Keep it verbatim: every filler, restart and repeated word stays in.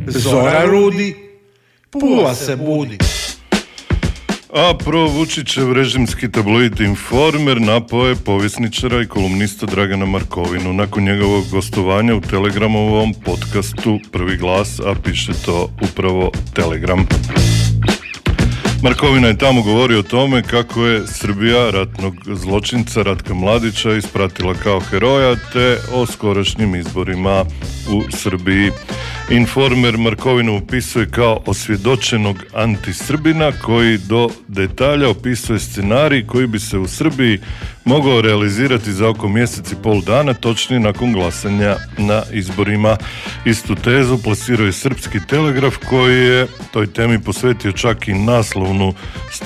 Zora rudi, Pula se budi. A pro Vučićev režimski tabloid Informer napao je povjesničara i kolumnista Dragana Markovinu nakon njegovog gostovanja u Telegramovom podcastu Prvi glas, a piše to upravo Telegram. Markovina je tamo govorio o tome kako je Srbija ratnog zločinca Ratka Mladića ispratila kao heroja, te o skorašnjim izborima u Srbiji. Informer Markovinu opisuje kao osvjedočenog antisrbina koji do detalja opisuje scenarij koji bi se u Srbiji mogao realizirati za oko mjesec i pol dana, točnije nakon glasanja na izborima. Istu tezu plasirao je Srpski telegraf koji je toj temi posvetio čak i naslovnu